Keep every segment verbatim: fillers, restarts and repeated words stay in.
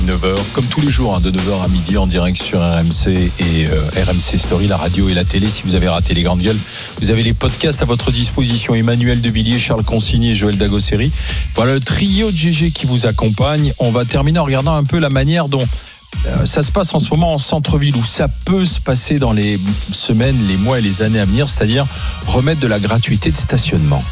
neuf heures, comme tous les jours, hein, de neuf heures à midi en direct sur R M C et euh, R M C Story, la radio et la télé. Si vous avez raté les grandes gueules, vous avez les podcasts à votre disposition. Emmanuel Devilliers, Charles Consigny et Joël Dagosseri. Voilà le trio de G G qui vous accompagne. On va terminer en regardant un peu la manière dont euh, ça se passe en ce moment en centre-ville, où ça peut se passer dans les semaines, les mois et les années à venir, c'est-à-dire remettre de la gratuité de stationnement.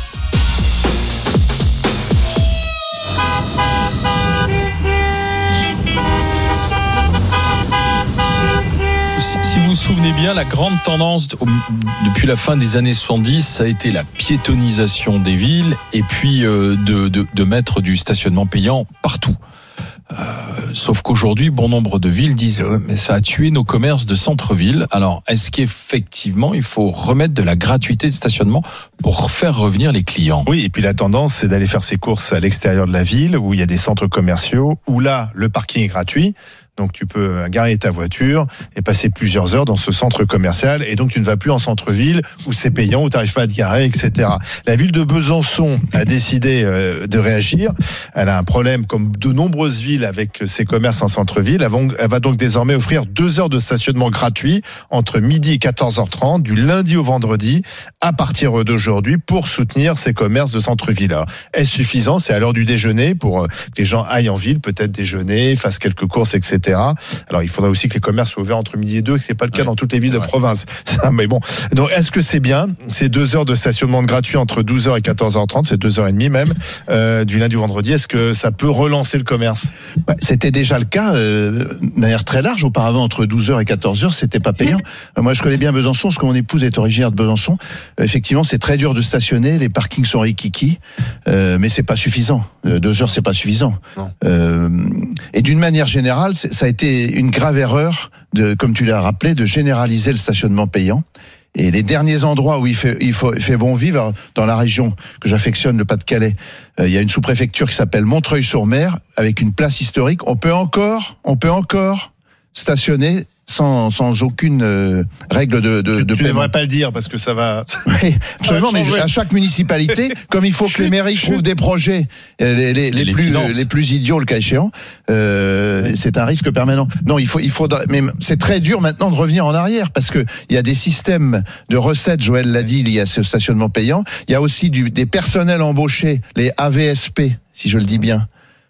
Si vous vous souvenez bien, la grande tendance depuis la fin des années soixante-dix, ça a été la piétonisation des villes et puis de, de, de mettre du stationnement payant partout. Euh, sauf qu'aujourd'hui, bon nombre de villes disent euh, mais ça a tué nos commerces de centre-ville. Alors, est-ce qu'effectivement, il faut remettre de la gratuité de stationnement pour faire revenir les clients ? Oui, et puis la tendance, c'est d'aller faire ses courses à l'extérieur de la ville, où il y a des centres commerciaux, où là, le parking est gratuit. Donc tu peux garer ta voiture et passer plusieurs heures dans ce centre commercial, et donc tu ne vas plus en centre-ville où c'est payant, où tu n'arrives pas à te garer, et cetera. La ville de Besançon a décidé de réagir. Elle a un problème, comme de nombreuses villes, avec ses commerces en centre-ville. Elle va donc désormais offrir deux heures de stationnement gratuit entre midi et quatorze heures trente, du lundi au vendredi, à partir d'aujourd'hui, pour soutenir ces commerces de centre-ville. Alors, est-ce suffisant ? C'est à l'heure du déjeuner, pour que les gens aillent en ville, peut-être déjeuner, fassent quelques courses, et cetera. Alors, il faudrait aussi que les commerces soient ouverts entre midi et deux, que c'est pas le cas ouais. dans toutes les villes ouais. de province. Mais bon. Donc, est-ce que c'est bien? Ces deux heures de stationnement gratuit entre douze heures et quatorze heures trente, c'est deux heures trente même, euh, du lundi au vendredi. Est-ce que ça peut relancer le commerce? bah, C'était déjà le cas, euh, de manière très large. Auparavant, entre douze heures et quatorze heures, c'était pas payant. Euh, moi, je connais bien Besançon, parce que mon épouse est originaire de Besançon. Euh, effectivement, c'est très dur de stationner. Les parkings sont rikiki. Euh, mais c'est pas suffisant. Euh, deux heures, c'est pas suffisant. Euh, et d'une manière générale, c'est, ça a été une grave erreur, de, comme tu l'as rappelé, de généraliser le stationnement payant. Et les derniers endroits où il fait, il faut, il fait bon vivre, dans la région que j'affectionne, le Pas-de-Calais, euh, il y a une sous-préfecture qui s'appelle Montreuil-sur-Mer, avec une place historique. On peut encore, on peut encore stationner sans, sans aucune euh, règle de, de, tu, de tu paiement. ne devrais pas le dire, parce que ça va... Oui, absolument, mais à chaque municipalité, comme il faut que les mairies trouvent des projets les, les, les, les, plus, les plus idiots, le cas échéant, euh, oui. c'est un risque permanent. Non, il faut, il faut, mais c'est très dur maintenant de revenir en arrière, parce que il y a des systèmes de recettes, Joël l'a dit, il y a ce stationnement payant, il y a aussi du, des personnels embauchés, les A V S P, si je le dis bien,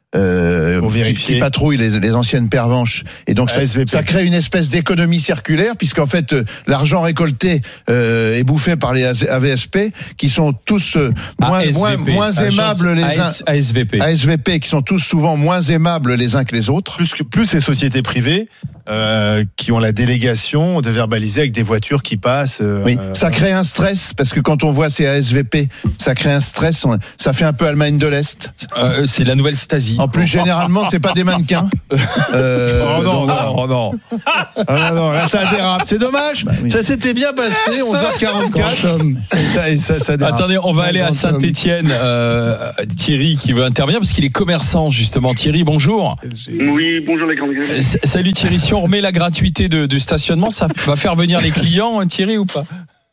Euh, qui, qui patrouillent les, les anciennes pervenches, et donc ça, ça crée une espèce d'économie circulaire, puisqu'en fait euh, l'argent récolté euh, est bouffé par les A V S P, qui sont tous euh, moins, moins, moins aimables les uns, A S V P. A S V P qui sont tous souvent moins aimables les uns que les autres. Plus que plus ces sociétés privées euh, qui ont la délégation de verbaliser avec des voitures qui passent. Euh, oui, ça crée un stress, parce que quand on voit ces A S V P, ça crée un stress. On, ça fait un peu Allemagne de l'Est. Euh, c'est la nouvelle Stasi. En plus, généralement, c'est pas des mannequins. Euh, oh non, non, oh non. Oh non, non, là, ça dérape. C'est dommage. Bah oui. Ça s'était bien passé, onze heures quarante-quatre. Et ça, et ça, ça dérape. Attendez, on va aller à Saint-Étienne. Euh, Thierry qui veut intervenir, parce qu'il est commerçant, justement. Thierry, bonjour. Oui, bonjour les grandes gueules. Salut Thierry. Si on remet la gratuité de, de stationnement, ça va faire venir les clients, Thierry, ou pas?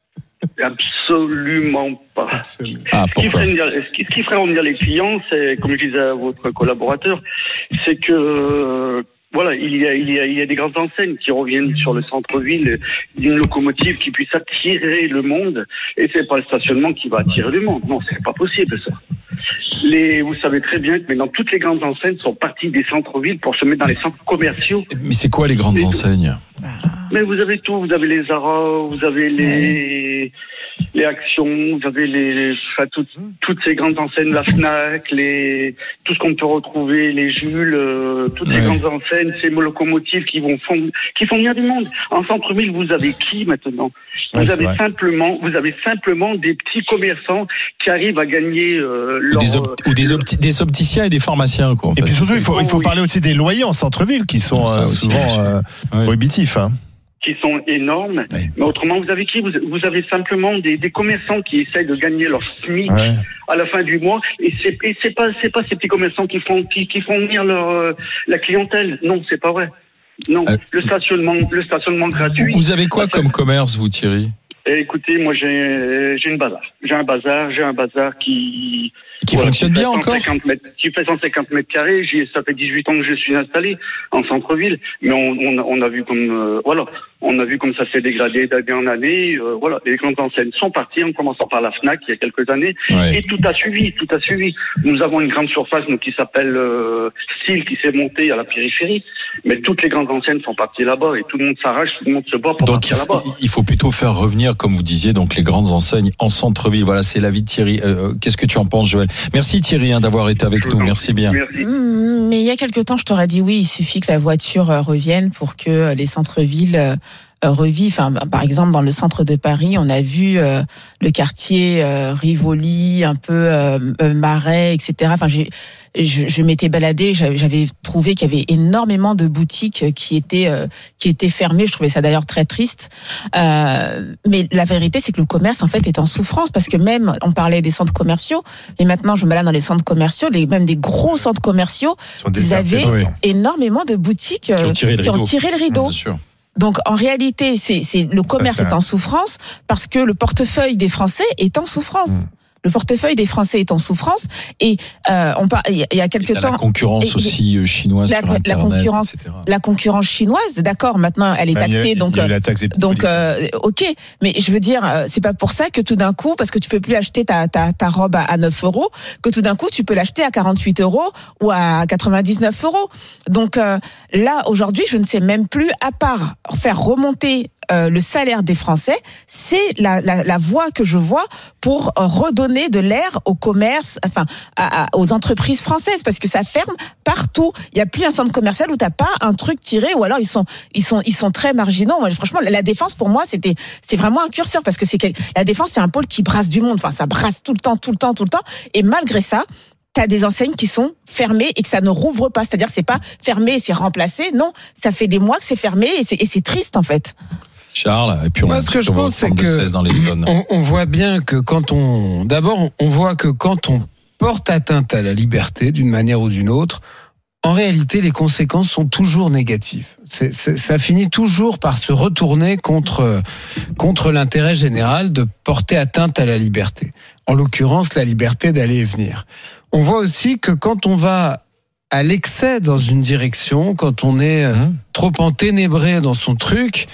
Absolument pas. Absolument. Ah, ce, qui ferait venir, ce qui ferait revenir les clients, c'est, comme je disais à votre collaborateur, c'est que euh, voilà, il y a, il y a, il y a des grandes enseignes qui reviennent sur le centre-ville, une locomotive qui puisse attirer le monde, et c'est pas le stationnement qui va attirer le monde. Non, c'est pas possible ça. Les, vous savez très bien que maintenant toutes les grandes enseignes sont parties des centres-villes pour se mettre dans les centres commerciaux. Mais c'est quoi les grandes et enseignes? Mais vous avez tout, vous avez les Zara, vous avez les, les Actions, vous avez les, enfin, toutes, toutes ces grandes enseignes, la Fnac, les, tout ce qu'on peut retrouver, les Jules, euh, toutes ouais. ces grandes enseignes, ces locomotives qui vont font, qui font venir du monde. En centre-ville, vous avez qui maintenant? Vous ouais, avez simplement, vous avez simplement des petits commerçants qui arrivent à gagner euh, leur, ou, des, op- ou des, opti- des opticiens et des pharmaciens, quoi. En et fait. puis surtout, il faut, il faut oui. parler aussi des loyers en centre-ville qui sont euh, souvent euh, ouais. prohibitifs. Hein. Qui sont énormes, oui. Mais autrement, vous avez qui vous, vous avez simplement des, des commerçants qui essayent de gagner leur SMIC ouais. à la fin du mois, et c'est, et c'est pas, c'est pas ces petits commerçants qui font, qui, qui font venir leur, euh, la clientèle. Non, c'est pas vrai. Non, euh, le stationnement, le stationnement gratuit. Vous avez quoi comme commerce, vous, Thierry? Et écoutez, moi j'ai j'ai une bazar. J'ai un bazar, j'ai un bazar qui qui voilà, fonctionne qui bien encore. mètres, qui fait cent cinquante mètres carrés. J'y, ça fait dix-huit ans que je suis installé en centre-ville, mais on, on, on a vu comme euh, voilà, on a vu comme ça s'est dégradé d'année en année. Euh, voilà, les grandes enseignes sont parties, en commençant par la Fnac il y a quelques années, ouais. et tout a suivi, tout a suivi. Nous avons une grande surface nous, qui s'appelle euh, Style, qui s'est montée à la périphérie, mais toutes les grandes enseignes sont parties là-bas et tout le monde s'arrache, tout le monde se bat pour donc partir il faut, là-bas. il faut plutôt faire revenir, comme vous disiez, donc les grandes enseignes en centre-ville. Voilà, c'est l'avis de Thierry. Euh, qu'est-ce que tu en penses, Joël? Merci Thierry hein, d'avoir été avec nous. Merci bien. Merci. Mmh, mais il y a quelque temps, je t'aurais dit oui, il suffit que la voiture euh, revienne pour que euh, les centres-villes euh, revivent. Enfin, par exemple, dans le centre de Paris, on a vu euh, le quartier euh, Rivoli, un peu euh, euh, Marais, et cetera. Enfin, j'ai, je, je m'étais baladée, j'avais, j'avais trouvé qu'il y avait énormément de boutiques qui étaient euh, qui étaient fermées. Je trouvais ça d'ailleurs très triste. Euh, mais la vérité, c'est que le commerce en fait est en souffrance parce que même on parlait des centres commerciaux, et maintenant je me balade dans les centres commerciaux, les, même des gros centres commerciaux, vous avez oui. énormément de boutiques euh, qui ont tiré le qui rideau. ont tiré le rideau. Bien sûr. Donc en réalité, c'est, c'est le commerce Ça, ça... est en souffrance parce que le portefeuille des Français est en souffrance. Mmh. Le portefeuille des Français est en souffrance et euh, on par... il y a quelque temps la concurrence et, aussi chinoise la, sur Internet, la concurrence et cetera. La concurrence chinoise, d'accord, maintenant elle est taxée, bah, il y a, donc il y a eu la taxe donc euh, ok, mais je veux dire c'est pas pour ça que tout d'un coup, parce que tu peux plus acheter ta ta, ta robe à, à neuf euros, que tout d'un coup tu peux l'acheter à quarante-huit euros ou à quatre-vingt-dix-neuf euros. Donc euh, là aujourd'hui, je ne sais même plus, à part faire remonter Euh, le salaire des Français, c'est la, la, la voie que je vois pour euh, redonner de l'air au commerce, enfin à, à, aux entreprises françaises, parce que ça ferme partout. Il y a plus un centre commercial où t'as pas un truc tiré, ou alors ils sont ils sont ils sont très marginaux. Moi, franchement, la Défense pour moi c'était c'est vraiment un curseur parce que c'est la Défense c'est un pôle qui brasse du monde. Enfin, ça brasse tout le temps, tout le temps, tout le temps. Et malgré ça, t'as des enseignes qui sont fermées et que ça ne rouvre pas. C'est-à-dire que c'est pas fermé et c'est remplacé. Non, ça fait des mois que c'est fermé et c'est, et c'est triste en fait. Charles, et puis on Moi, ce que je pense, c'est que dans les zones. On, on voit bien que quand on, d'abord, on voit que quand on porte atteinte à la liberté d'une manière ou d'une autre, en réalité, les conséquences sont toujours négatives. C'est, c'est, ça finit toujours par se retourner contre contre l'intérêt général de porter atteinte à la liberté. En l'occurrence, la liberté d'aller et venir. On voit aussi que quand on va à l'excès dans une direction, quand on est mmh. trop enténébré dans son truc,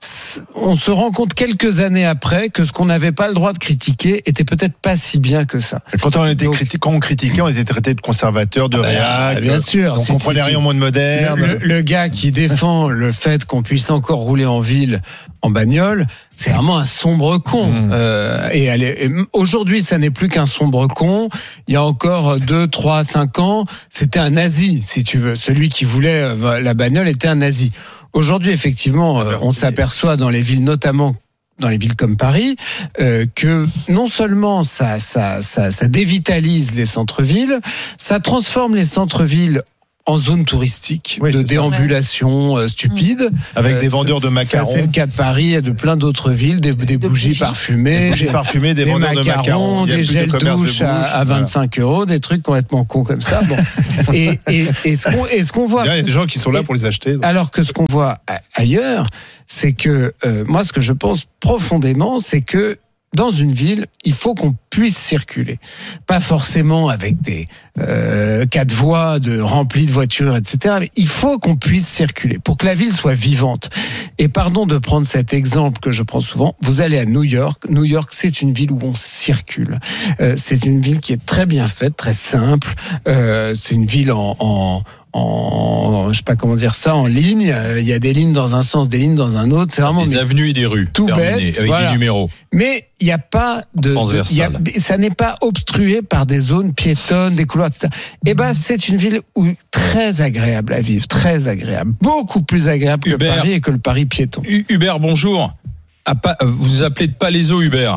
on se rend compte quelques années après que ce qu'on n'avait pas le droit de critiquer était peut-être pas si bien que ça. Quand on était criti- quand on critiquait, on était traité de conservateur, de ah réac. Ben, bien sûr. On comprenait rien au monde moderne. Le, le, le gars qui défend le fait qu'on puisse encore rouler en ville en bagnole, c'est vraiment un sombre con. Mmh. Euh, et, elle est, et aujourd'hui, ça n'est plus qu'un sombre con. Il y a encore deux, trois, cinq ans, c'était un nazi, si tu veux. Celui qui voulait la bagnole était un nazi. Aujourd'hui, effectivement, euh, on s'aperçoit dans les villes, notamment dans les villes comme Paris, euh, que non seulement ça, ça, ça, ça dévitalise les centres-villes, ça transforme les centres-villes en zone touristique, oui, de déambulation euh, stupide. Avec euh, des vendeurs de macarons. Ça, c'est le cas de Paris et de plein d'autres villes, des, des de bougies, bougies parfumées. Des bougies parfumées, des, des vendeurs macarons, de macarons. Des gels de douche de à, à vingt-cinq voilà. euros, des trucs complètement cons comme ça. Bon. et, et, et, ce qu'on, et ce qu'on voit... Il y a des gens qui sont là pour les acheter. Donc. Alors que ce qu'on voit ailleurs, c'est que, euh, moi, ce que je pense profondément, c'est que dans une ville, il faut qu'on puisse circuler. Pas forcément avec des euh, quatre voies de, remplies de voitures, et cetera. Mais il faut qu'on puisse circuler pour que la ville soit vivante. Et pardon de prendre cet exemple que je prends souvent. Vous allez à New York. New York, c'est une ville où on circule. Euh, c'est une ville qui est très bien faite, très simple. Euh, c'est une ville en... en en, je sais pas comment dire ça, en ligne. Il y a des lignes dans un sens, des lignes dans un autre. C'est vraiment des avenues et des rues tout bête, avec voilà. des numéros. Mais il n'y a pas de, de y a, ça n'est pas obstrué par des zones piétonnes, des couloirs, et cetera. Et ben, c'est une ville où très agréable à vivre, très agréable, beaucoup plus agréable que Hubert, Paris et que le Paris piéton. Hubert, bonjour. À pa- vous vous appelez de Palaiseau, Hubert.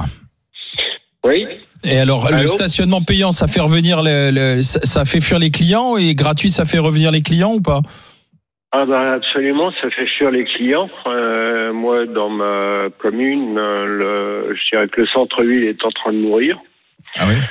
Oui. Et alors, Allô? Le stationnement payant, ça fait revenir, le, le, ça fait fuir les clients, et gratuit, ça fait revenir les clients ou pas? Ah ben absolument, ça fait fuir les clients. Euh, moi, dans ma commune, le, je dirais que le centre-ville est en train de mourir. Ah oui.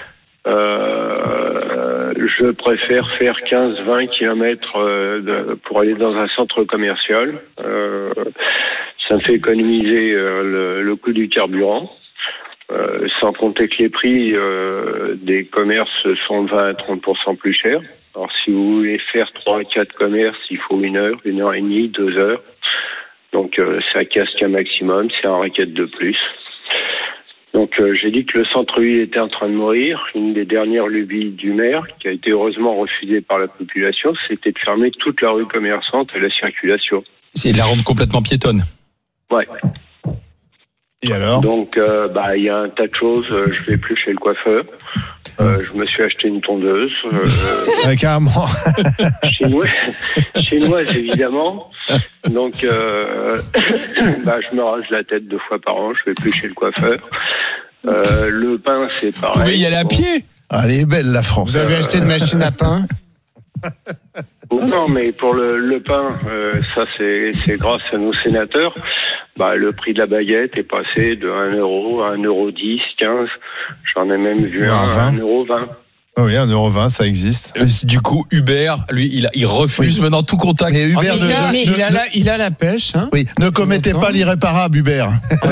Euh, je préfère faire quinze à vingt kilomètres de, pour aller dans un centre commercial. Euh, Ça me fait économiser euh, le, le coût du carburant. Euh, sans compter que les prix euh, des commerces sont de vingt à trente pour cent plus chers. Alors, si vous voulez faire trois à quatre commerces, il faut une heure, une heure et demie, deux heures. Donc, euh, ça casse qu'un maximum, c'est un racket de plus. Donc, euh, j'ai dit que le centre-ville était en train de mourir. Une des dernières lubies du maire, qui a été heureusement refusée par la population, c'était de fermer toute la rue commerçante à la circulation. C'est de la rendre complètement piétonne. Ouais. Et alors ? Donc, euh, bah, il y a un tas de choses. Euh, je vais plus chez le coiffeur. Euh, je me suis acheté une tondeuse. Euh, Ouais, carrément. chinoise, chinoise, évidemment. Donc, euh, bah, je me rase la tête deux fois par an. Je vais plus chez le coiffeur. Euh, le pain, c'est pareil. Vous pouvez y aller à Bon. pied. Ah, elle est belle, la France. Vous avez acheté une machine à pain? Non, mais pour le, le pain, euh, ça, c'est, c'est grâce à nos sénateurs. Bah, le prix de la baguette est passé de un euro à un euro dix, quinze. J'en ai même vu un à un euro vingt. Oh oui, un euro vingt, ça existe. Euh, Du coup, Uber, lui, il, a- il refuse maintenant tout contact. Mais Hubert, il, a, ne, il, a ne- la, il a la pêche. Hein. oui, ne commettez pas l'irréparable, Hubert.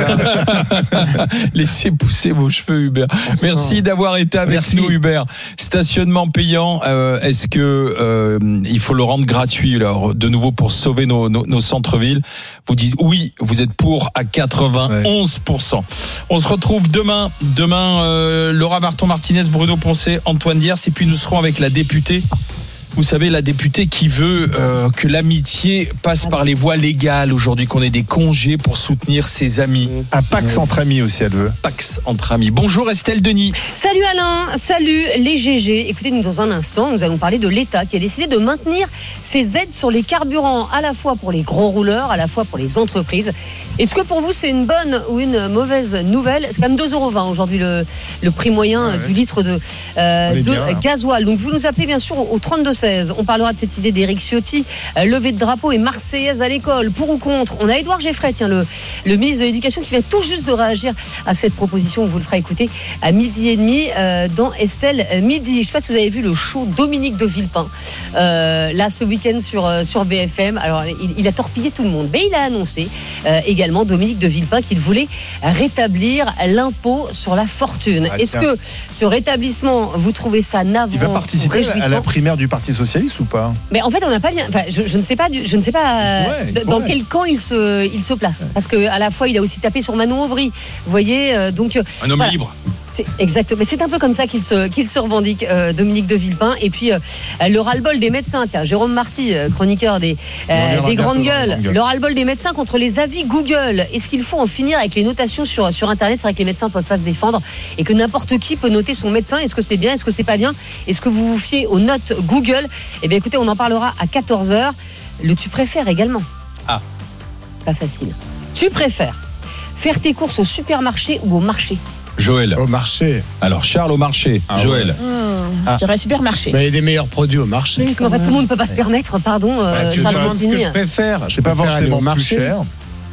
Laissez pousser vos cheveux, Hubert. Merci d'avoir été avec Merci. nous, Hubert. Stationnement payant, euh, est-ce que euh, il faut le rendre gratuit, alors, de nouveau, pour sauver nos, nos, nos centres-villes? Vous dites oui, vous êtes pour à quatre-vingt-onze pour cent. On se retrouve demain. Demain, euh, Laura Varton-Martinez, Bruno Poncet, Antoine Diers, et puis nous serons avec la députée. Vous savez, la députée qui veut euh, que l'amitié passe par les voies légales aujourd'hui, qu'on ait des congés pour soutenir ses amis. Un Pax entre amis aussi, elle veut. Pax entre amis. Bonjour Estelle Denis. Salut Alain, salut les G G. Écoutez, nous dans un instant, nous allons parler de l'État qui a décidé de maintenir ses aides sur les carburants, à la fois pour les gros rouleurs, à la fois pour les entreprises. Est-ce que pour vous c'est une bonne ou une mauvaise nouvelle? C'est quand même deux euros vingt aujourd'hui le, le prix moyen Ouais. du litre de, euh, On est de bien, là. gasoil. Donc vous nous appelez bien sûr au trente-deux seize. On parlera de cette idée d'Éric Ciotti, euh, levée de drapeau et marseillaise à l'école, pour ou contre. On a Édouard Geffray, tiens, le, le ministre de l'Éducation, qui vient tout juste de réagir à cette proposition. On vous le fera écouter à midi et demi euh, dans Estelle Midi. Je ne sais pas si vous avez vu le show Dominique de Villepin euh, là ce week-end sur, euh, sur B F M. Alors il, il a torpillé tout le monde, mais il a annoncé euh, également, Dominique de Villepin, qu'il voulait rétablir l'impôt sur la fortune. Ah, Est-ce tiens. que ce rétablissement, vous trouvez ça navrant Il va ou participer à réjouissant? la primaire du Parti Socialiste ou pas? Mais en fait, on n'a pas bien. Enfin, je, je ne sais pas, du- je ne sais pas euh, pourrait, il d- dans pourrait. quel camp il se, il se place. Parce que à la fois, il a aussi tapé sur Manon Aubry. Vous voyez, euh, donc euh, Un homme Voilà. libre. c'est exact. Mais c'est un peu comme ça qu'il se, qu'il se revendique, euh, Dominique de Villepin. Et puis euh, le ras-le-bol des médecins. Tiens, Jérôme Marty, euh, chroniqueur des, On euh, reviendra des bientôt grandes dans les gueules. grandes gueules. Le ras-le-bol des médecins contre les avis Google. Est-ce qu'il faut en finir avec les notations sur sur Internet? C'est vrai que les médecins peuvent pas se défendre et que n'importe qui peut noter son médecin. Est-ce que c'est bien? Est-ce que c'est pas bien? Est-ce que vous vous fiez aux notes Google? Eh bien, écoutez, on en parlera à quatorze heures. Le tu préfères également. Ah. Pas facile. Tu préfères faire tes courses au supermarché ou au marché? Joël. Au marché. Alors Charles au marché. Ah Joël. Mmh, Ah. Je dirais supermarché. Mais il y a des meilleurs produits au marché. En fait, tout le monde ne peut pas se permettre, pardon, euh, Bah, tu Charles dois- Ce que Mandini. je préfère, je C'est pas préfère aller forcément au plus marché. cher.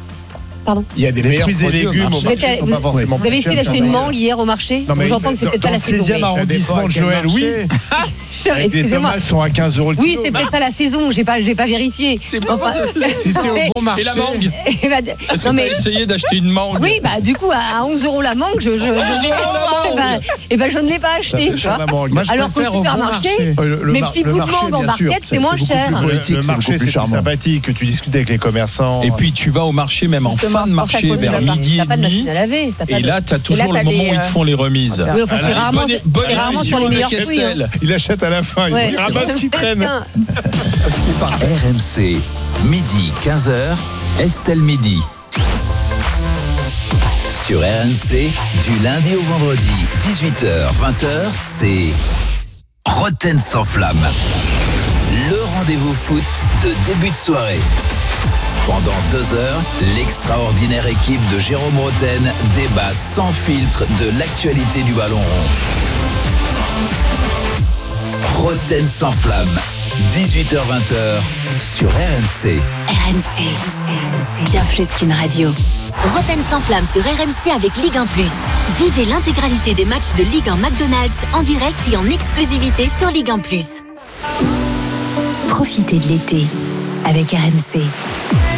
Il y a des Les meilleurs fruits et produits au légumes au marché. Vous êtes marché allé- sont pas forcément Vous avez plus essayé chers d'acheter une qu'en mangue hier au marché? Non, mais J'entends que c'est dans- peut-être pas dans la le saison. seizième mais- arrondissement de Joël, oui. Avec les Excusez-moi. tomates sont à quinze euros le Oui, kilo. c'était peut-être pas la saison, j'ai pas, j'ai pas vérifié. C'est pas Enfin, Si c'est mais- au bon marché. Et la mangue. Eh ben, Est-ce que non, tu as mais- essayé d'acheter une mangue? Oui, bah du coup à onze euros la mangue, je, je, je, euros la eh ben, eh ben, je ne l'ai pas acheté. tu Cher vois. la mangue. Moi, je Alors qu'au préfère au bon supermarché, marché. Euh, le- le mes mar- petits le bouts de marché, mangue en bien sûr, barquette, c'est moins beaucoup cher. plus Le, politique, le c'est marché, beaucoup plus c'est plus charmant. sympathique, que tu discutes avec les commerçants. Et puis tu vas au marché même en Justement, fin de c'est pour ça marché qu'on y vers va pas. midi T'as et pas de demi. machine à laver. t'as pas Et de- là, tu as toujours là, le t'as moment les, où ils te euh, font les remises. Oui, enfin, c'est Alors, rarement, bonne- c'est bonne c'est rarement sur les émission, meilleurs Jacques fruits. hein. Estelle. il achète à la fin. Il Ouais. ramasse ce qui traîne. R M C, midi quinze heures, Estelle Midi. Sur R M C, du lundi au vendredi, dix-huit heures vingt heures, c'est Roten sans flamme. Le rendez-vous foot de début de soirée. Pendant deux heures, l'extraordinaire équipe de Jérôme Roten débat sans filtre de l'actualité du ballon rond. Roten sans flamme, dix-huit heures vingt sur R M C. R M C, bien plus qu'une radio. Roten sans flamme sur R M C avec Ligue un plus. Vivez l'intégralité des matchs de Ligue un McDonald's en direct et en exclusivité sur Ligue un plus. Profitez de l'été avec R M C.